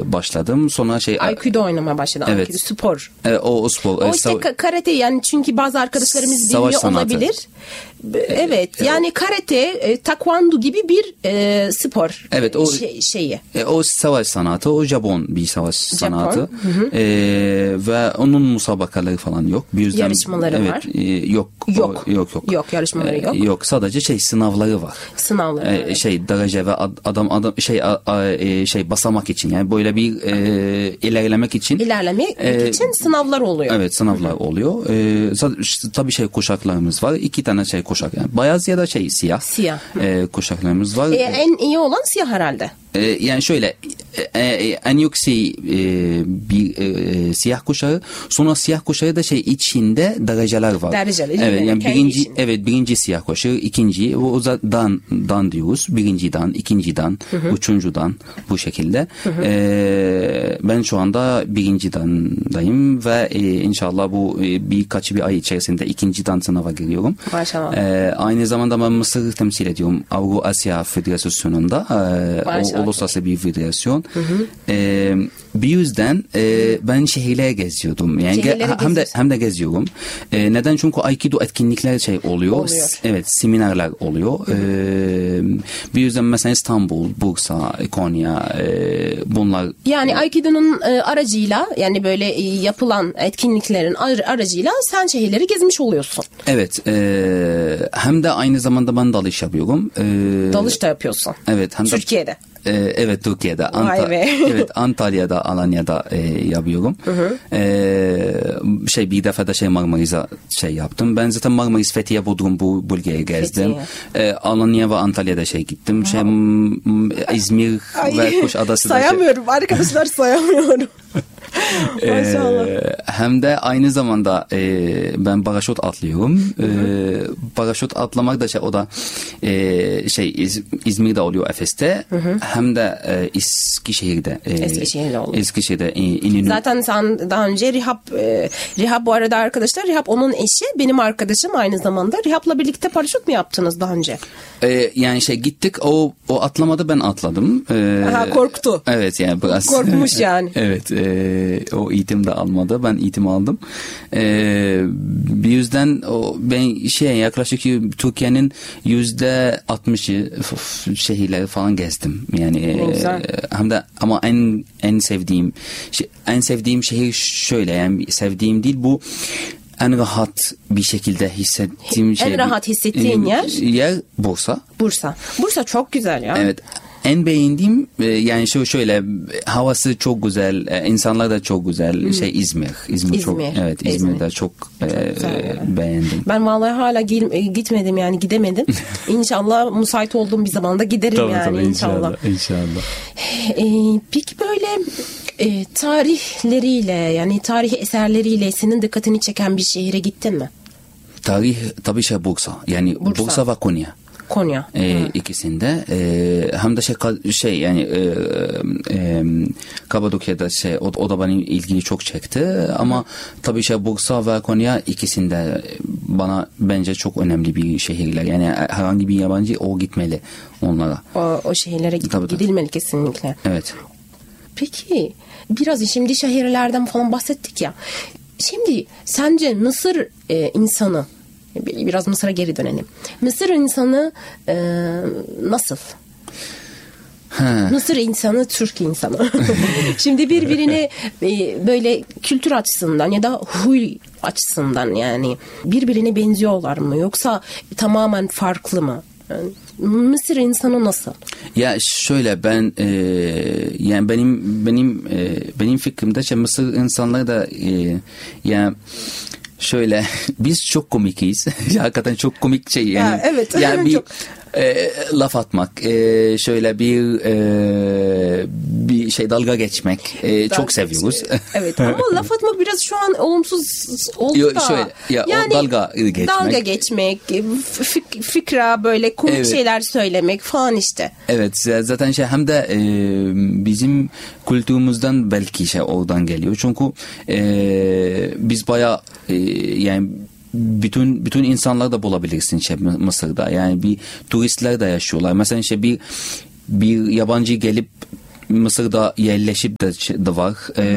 başladım. Sonra Aikido oynamaya başladım. Evet. Aikido spor. O spor. O işte karate, yani çünkü bazı arkadaşlarımız bilmiyor olabilir. Evet. Yani karate, taekwondo gibi bir spor. Evet, o şeyi. O savaş sanatı, o Japon bir savaş sanatı. Ve onun musabakaları falan yok. Bir yüzden yarışmaları var. Yok. Yarışmaları yok. Yok, sadece sınavları var. Sınavları. Derece ve adam basamak için, yani böyle bir ilerlemek için sınavlar oluyor. Evet, sınavlar oluyor. Tabii kuşaklarımız var. 2 tane kuşak, yani beyaz ya da siyah. Kuşaklarımız var. En iyi olan siyah herhalde. Yani şöyle en yüksek bir siyah kuşağı, sonra siyah kuşağı da içinde dereceler var. Evet, yani birinci siyah kuşağı, ikinci o dan diyoruz. Birinci dan, ikinci dan, üçüncü dan, bu şekilde. Ben şu anda birinci dandayım ve inşallah bu birkaç bir ay içerisinde ikinci dan sınava giriyorum. Maşallah. Aynı zamanda ben Mısır'ı temsil ediyorum Avrupa Asya Federasyonu'nda. Uluslararası bir federasyon. Bir yüzden ben şehirlere geziyordum. Yani hem de geziyorum. Neden? Çünkü Aikido etkinlikler oluyor. Evet, seminerler oluyor. Bir yüzden mesela İstanbul, Bursa, Konya, bunlar. Yani Aikido'nun aracıyla, yani böyle yapılan etkinliklerin aracıyla sen şehirleri gezmiş oluyorsun. Evet. Hem de aynı zamanda ben dalış yapıyorum. Dalış da yapıyorsun. Evet. Hem Türkiye'de. Evet, Türkiye'de. Evet, Antalya'da, Alanya'da yapıyorum. Bir defa da Marmaris'e yaptım. Ben zaten Marmaris, Fethiye, Bodrum bu bölgeye gezdim. Alanya ve Antalya'da gittim. İzmir ve Kuşadası da sayamıyorum arkadaşlar, sayamıyorum. Hem de aynı zamanda ben paraşüt atlıyorum. Paraşüt atlamak da o da İzmir'de oluyor, Efes'te. Hem de Eskişehir'de İnönü. Zaten sen daha önce Rihab, bu arada arkadaşlar, Rihab onun eşi, benim arkadaşım aynı zamanda. Rihab'la birlikte paraşüt mü yaptınız daha önce? Yani gittik, o atlamadı, ben atladım. Korktu. Evet, yani biraz. Korkmuş yani. Evet, o eğitim de almadı, ben eğitim aldım. Bir yüzden ben yaklaşık Türkiye'nin %60'ı şehirleri falan gezdim. Yani hem de ama en sevdiğim şehir şöyle, yani sevdiğim değil, bu en rahat bir şekilde hissettiğim en rahat hissettiğin yer Bursa. Bursa çok güzel ya. Evet. En beğendiğim yani şöyle, havası çok güzel, insanlar da çok güzel. İzmir çok, evet, İzmir'de çok beğendim. Ben vallahi hala gitmedim, yani gidemedim. İnşallah müsait olduğum bir zamanda giderim tabii, inşallah. Peki böyle tarihleriyle, yani tarih eserleriyle senin dikkatini çeken bir şehire gittin mi? Tarih tabii Bursa. Yani Bursa ve Konya. İkisinde hem de yani Kapadokya'da o da bana ilgili çok çekti, ama tabii Bursa ve Konya ikisinde bana bence çok önemli bir şehirler. Yani herhangi bir yabancı gitmeli onlara. O şehirlere gidilmeli kesinlikle. Evet. Peki biraz şimdi şehirlerden falan bahsettik ya. Şimdi sence Mısır insanı, biraz Mısır'a geri dönelim. Mısır insanı nasıl? Mısır insanı, Türk insanı. Şimdi birbirine böyle kültür açısından ya da huy açısından, yani birbirine benziyorlar mı? Yoksa tamamen farklı mı? Mısır insanı nasıl? Ya şöyle, ben yani benim fikrimde Mısır insanları da yani şöyle, biz çok komikiz. Hakikaten çok komik yani. Ya, evet. Yani bir laf atmak, şöyle bir dalga geçmek çok seviyoruz. Evet, ama laf atmak biraz şu an olumsuz oldu da. Şöyle, yani, o dalga geçmek. Fikra böyle komik şeyler söylemek falan işte. Evet, zaten hem de bizim kültürümüzden belki oradan geliyor. Çünkü biz bayağı yani bütün insanlar da bulabilirsin Mısır'da. Yani bir turistler de yaşıyorlar. Mesela bir yabancı gelip Mısır'da yerleşip de var.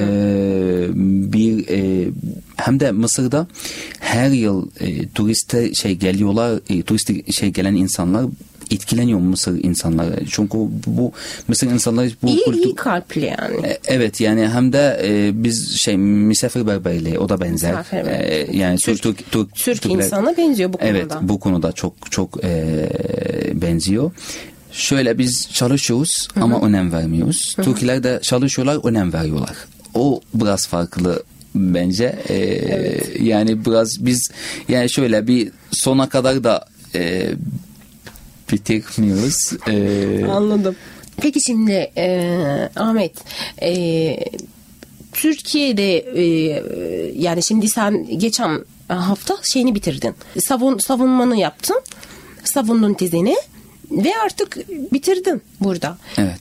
Hem de Mısır'da her yıl turiste geliyorlar, turiste gelen insanlar etkileniyor Mısır insanları. Çünkü bu Mısır insanları bu iyi kalpli yani. Evet yani hem de biz misafirperverliği o da benzer. Yani Türk insana benziyor bu konuda. Evet, bu konuda çok benziyor. Şöyle biz çalışıyoruz ama önem vermiyoruz. Türkler de çalışıyorlar, önem veriyorlar. O biraz farklı bence. Evet. Yani biraz biz yani şöyle bir sona kadar da bitirmiyoruz. Anladım. Peki şimdi Ahmet, Türkiye'de yani şimdi sen geçen hafta şeyini bitirdin. Savunmanı yaptın. Savundun tezini. Ve artık bitirdin burada. Evet.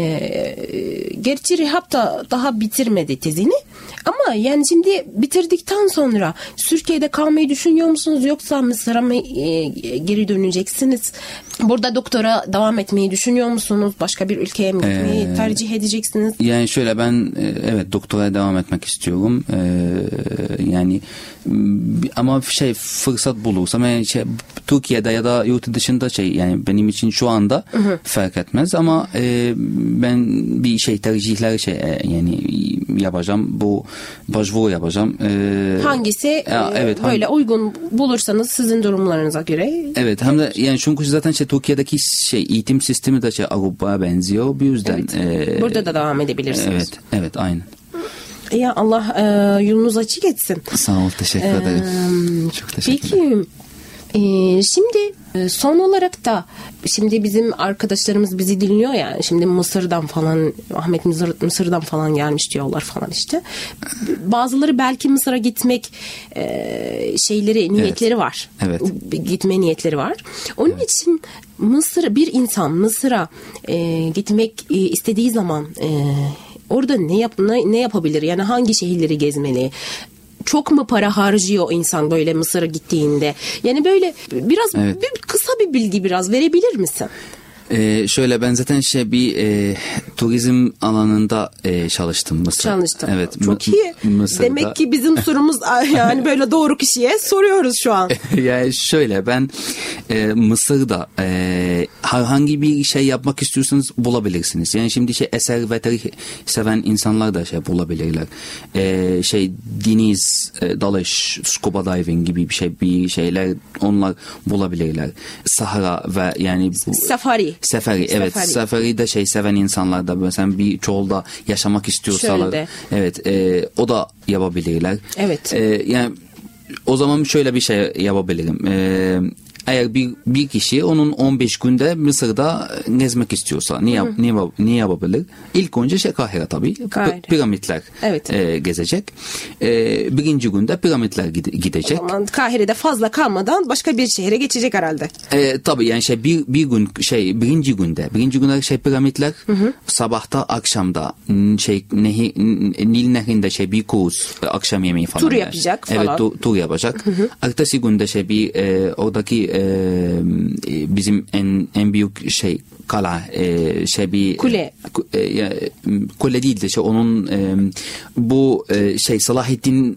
Gerçi Rehab da daha bitirmedi tezini. Ama yani şimdi bitirdikten sonra Türkiye'de kalmayı düşünüyor musunuz? Yoksa Mısır'a mı geri döneceksiniz? Burada doktora devam etmeyi düşünüyor musunuz? Başka bir ülkeye mi gitmeyi tercih edeceksiniz? Yani şöyle ben evet doktora devam etmek istiyorum. Yani ama fırsat bulursam yani Türkiye'de ya da yurt dışında yani benim için şu anda fark etmez ama ben bir tercihler yani yapacağım, bu başvuru yapacağım. Hangisi evet, böyle uygun bulursanız sizin durumlarınıza göre. Evet, hem de yani çünkü zaten Türkiye'deki eğitim sistemi de Avrupa'ya benziyor. Bu yüzden burada da devam edebilirsiniz. Evet aynen. Ya Allah yolunuz açık etsin. Sağ ol, teşekkür ederim. Çok teşekkür ederim. Peki şimdi son olarak da şimdi bizim arkadaşlarımız bizi dinliyor ya, şimdi Mısır'dan falan, Ahmet Mısır'dan falan gelmiş diyorlar falan işte. Bazıları belki Mısır'a gitmek niyetleri var. Evet. Gitme niyetleri var. Onun için bir insan Mısır'a gitmek istediği zaman orada ne yapabilir? Yani hangi şehirleri gezmeli? Çok mu para harcıyor insan böyle Mısır'a gittiğinde? Yani böyle biraz kısa bir bilgi biraz verebilir misin? Şöyle ben zaten turizm alanında çalıştım Mısır'da. Çalıştım. Evet. Çok iyi. Mısır'da. Demek ki bizim sorumuz yani böyle doğru kişiye soruyoruz şu an. Yani şöyle ben Mısır'da herhangi bir şey yapmak istiyorsanız bulabilirsiniz. Yani şimdi eser ve tarih seven insanlar da bulabilirler. Deniz, dalış, scuba diving gibi bir şeyler onlar bulabilirler. Sahara ve yani Safari. Evet. Safari de seven insanlar da mesela bir çölde yaşamak istiyorsalar. Evet. O da yapabilirler. Evet. Yani o zaman şöyle bir şey yapabilirim. Eğer bir kişi onun 15 günde Mısır'da gezmek istiyorsa ne yapabilir? İlk önce Kahire tabii. Piramitler gezecek. Birinci günde piramitler gidecek. O zaman Kahire'de fazla kalmadan başka bir şehre geçecek herhalde. Tabii yani bir gün birinci günde piramitler, sabahta akşamda Nil Nehri'nde bir kurs, akşam yemeği falan. Tur yapacak falan. Evet, tur yapacak. Ertesi günde oradaki bizim en büyük kala bir kule değil de onun bu Salahaddin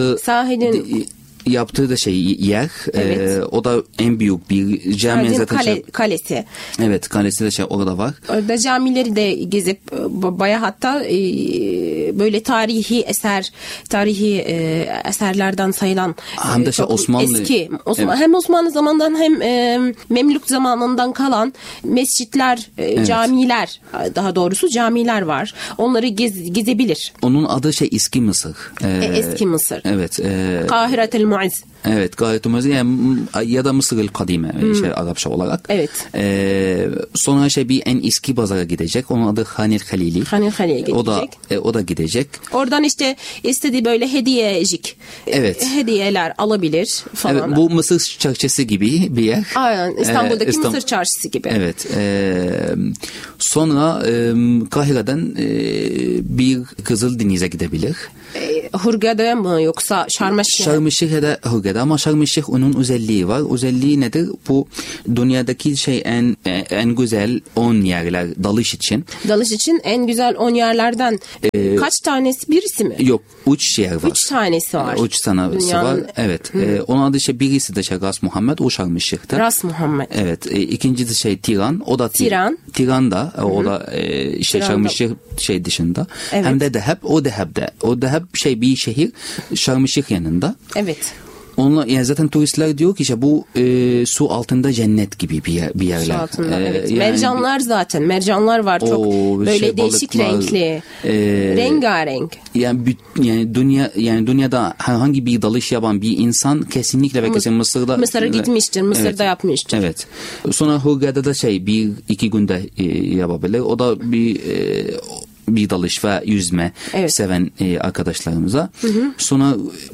yaptığı da yer. Evet. O da en büyük bir cami zaten. Kalesi. Evet, kalesi de orada var. Orada camileri de gezip bayağı hatta böyle tarihi eserlerden sayılan hem de Osmanlı eski hem Osmanlı zamanından hem Memlük zamanından kalan mescitler, camiler, daha doğrusu camiler var. Onları gezebilir. Onun adı Eski Mısır. Eski Mısır. Evet. Kahiretel Muizz. Evet, gayet umuz ya da Mısır'ıl Kadime Arapça olarak. Evet. Sonra bir en eski pazara gidecek. Onun adı Hanil Halili. Hanil Halil'e gidecek. O da gidecek. Oradan istediği böyle hediyeler alabilir falan. Evet, bu Mısır çarşısı gibi bir yer. Aynen, İstanbul'daki Mısır çarşısı gibi. Evet. Sonra Kahire'den bir Kızıldeniz'e gidebilir. Hurghada mı yoksa Şarm El-Şeyh? Şarm El-Şeyh de Hurghada ama Şarm El-Şeyh onun özelliği var. Özelliği nedir? Bu dünyadaki en güzel 10 yerler dalış için. Dalış için en güzel 10 yerlerden kaç tanesi, birisi mi? Yok, 3 yer var. 3 tanesi var. 3 tanesi var. Evet. Onun adı birisi de Ras Muhammed, o Şarm El-Şeyh'te. Ras Muhammed. Evet. İkincisi Tiran, o da Tiran da o da Şarm El-Şeyh dışında. Evet. Hem de Deheb, o Deheb'de. O Deheb bir şehir Şarm El-Şeyh yanında. Evet. Onlar yani zaten turistler diyor ki bu su altında cennet gibi bir yerler. Su altında, evet. Yani mercanlar zaten. Mercanlar var çok böyle değişik renkli. Rengarenk. Yani dünyada herhangi bir dalış yapan bir insan kesinlikle ve kesin Mısır'a gitmiştir. Mısır'da evet, yapmıştır. Evet. Sonra Hurghada'da da 1-2 günde yapabilir. O da bir dalış ve yüzme seven arkadaşlarımıza. Sonra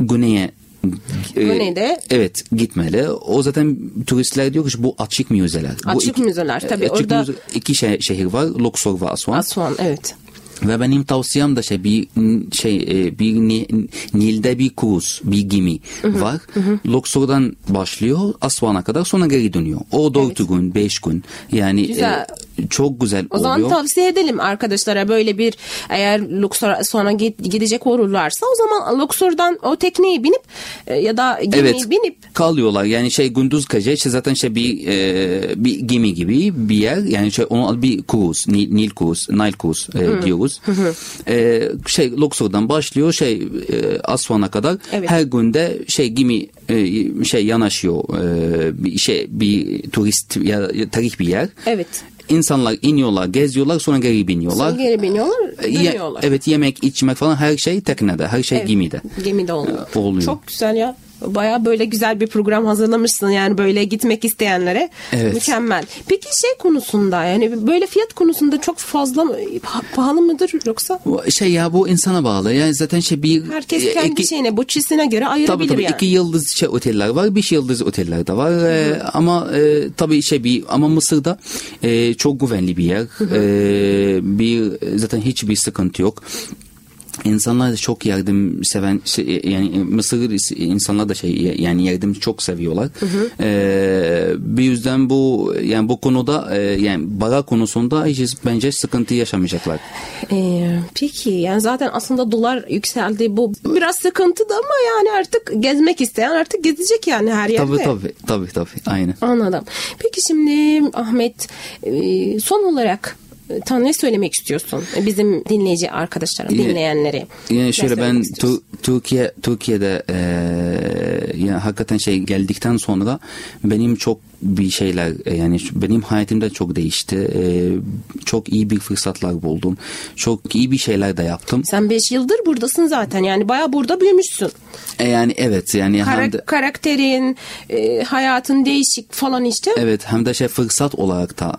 Güney'de evet gitmeli. O zaten turistler diyor ki bu açık müzeler. Açık müzeler tabii. Orada iki şehir var. Luxor ve Aswan. Aswan, evet. Ve benim tavsiyem de bir Nil'de bir kruz, bir gemi var. Luxor'dan başlıyor Aswan'a kadar, sonra geri dönüyor. O 4 gün, 5 gün. Yani çok güzel oluyor. O zaman tavsiye edelim arkadaşlara, böyle bir eğer Luxor'a sonra gidecek olurlarsa o zaman Luxor'dan o tekneyi binip ya da gemiyi binip kalıyorlar. Yani gündüz gece zaten bir gemi gibi bir yer. Yani onun adı bir kruz, Nile kruz diyoruz. Luxor'dan başlıyor Aswan'a kadar her günde gemi yanaşıyor bir turist ya tarih bir yer. Evet. İnsanlar iniyorlar, geziyorlar, sonra geri biniyorlar. Dönüyorlar. Evet, yemek, içmek falan her şey teknede, her şey gemide. Gemide oluyor. Çok güzel ya. Baya böyle güzel bir program hazırlamışsın yani böyle gitmek isteyenlere. Evet. Mükemmel. Peki konusunda yani böyle fiyat konusunda çok fazla pahalı mıdır yoksa? Bu insana bağlı. Yani zaten herkes kendi şeyine, bütçesine göre ayırabilir tabii, yani. 2 yıldız oteller var, 5 yıldız oteller de var. Ama tabii ama Mısır'da çok güvenli bir yer. Zaten hiçbir sıkıntı yok. İnsanlar da çok yardım seven yani Mısır insanlar da yani yardım çok seviyorlar. Bir yüzden bu konuda yani para konusunda bence sıkıntı yaşamayacaklar. Peki yani zaten aslında dolar yükseldi, bu biraz sıkıntıdı ama yani artık gezmek isteyen artık gezecek yani her yerde. Tabii aynen. Anladım. Peki şimdi Ahmet, son olarak ne söylemek istiyorsun bizim dinleyici arkadaşlara, dinleyenlere? Yani ben Türkiye'de yani hakikaten geldikten sonra benim çok bir şeyler yani benim hayatımda çok değişti. Çok iyi bir fırsatlar buldum. Çok iyi bir şeyler de yaptım. Sen 5 yıldır buradasın zaten. Yani bayağı burada büyümüşsün. Yani evet yani karakterin, hayatın değişik falan işte. Evet, hem de fırsat olarak da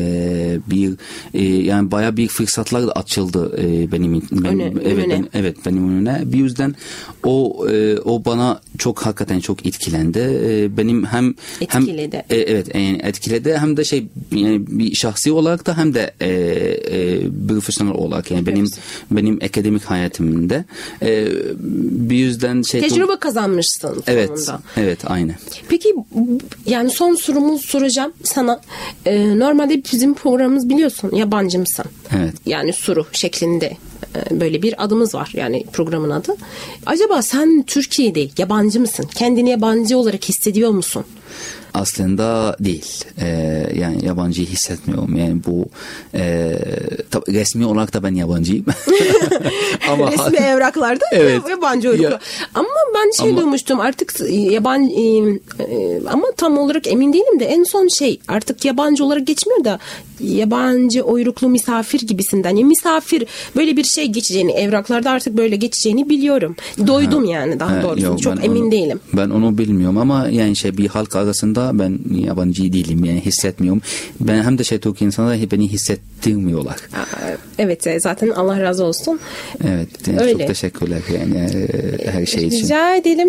yani bayağı bir fırsatlar da açıldı benim önüne. Bir yüzden o bana hakikaten çok etkilendi. Benim etkiledi. Yani etkiledi, hem de yani bir şahsi olarak da hem de profesyonel olarak yani benim akademik hayatımda bir yüzden tecrübe kazanmışsın sonunda. Evet, aynen. Peki yani son sorumu soracağım sana. Normalde bizim programımız biliyorsun yabancı mısın? Evet. Yani soru şeklinde böyle bir adımız var yani programın adı. Acaba sen Türkiye'de yabancı mısın? Kendini yabancı olarak hissediyor musun? Aslında değil. Yani yabancıyı hissetmiyorum. Yani bu resmi olarak da ben yabancıyım. Ama resmi evraklarda yabancı uyruklu. Ama ben duymuştum artık yabancı ama tam olarak emin değilim de en son artık yabancı olarak geçmiyor da yabancı uyruklu misafir gibisinden. Yani misafir böyle bir geçeceğini, evraklarda artık böyle geçeceğini biliyorum. Doydum yani daha doğrusu. Yok, çok emin değilim. Ben onu bilmiyorum ama yani bir halk arasında ben yabancı değilim yani hissetmiyorum. Ben hem de Türk insanlar beni hissettirmiyorlar. Evet, zaten Allah razı olsun. Evet, yani çok teşekkürler yani her şey için. Rica edelim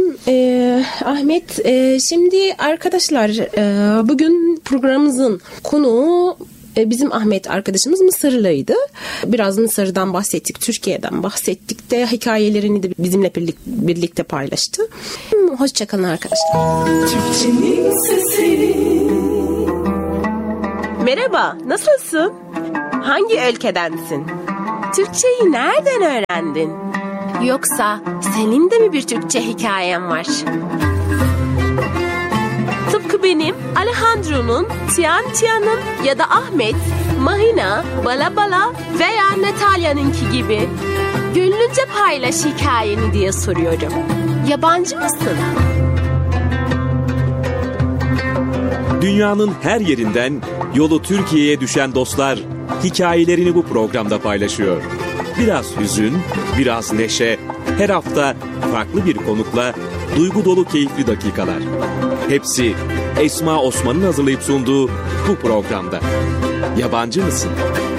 Ahmet. Şimdi arkadaşlar bugün programımızın konuğu Bizim Ahmet arkadaşımız Mısırlıydı. Biraz Mısır'dan bahsettik, Türkiye'den bahsettik de hikayelerini de bizimle birlikte paylaştı. Hoşçakalın arkadaşlar. Türkçenin sesi. Merhaba, nasılsın? Hangi ülkedensin? Türkçeyi nereden öğrendin? Yoksa senin de mi bir Türkçe hikayen var? Tıpkı benim, Alejandro'nun, Tian'ın ya da Ahmet, Mahina, Bala veya Natalya'nınki gibi. Gönlünce paylaş hikayeni diye soruyorum. Yabancı mısın? Dünyanın her yerinden yolu Türkiye'ye düşen dostlar hikayelerini bu programda paylaşıyor. Biraz hüzün, biraz neşe, her hafta farklı bir konukla duygu dolu keyifli dakikalar. Hepsi Esma Osman'ın hazırlayıp sunduğu bu programda. Yabancı mısın?